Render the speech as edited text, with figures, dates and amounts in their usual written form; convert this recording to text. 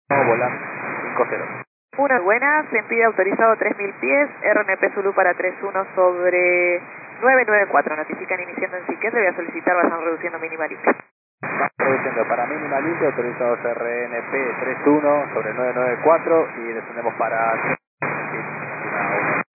No, volante 50. Una buena, se impide autorizado 3000 pies, RNP Zulu para 31 sobre 994. Notifican iniciando en Siquet, le voy a solicitar, vayan reduciendo minimalista. Vamos reduciendo para minimalista, autorizados RNP 31 sobre 994 y descendemos para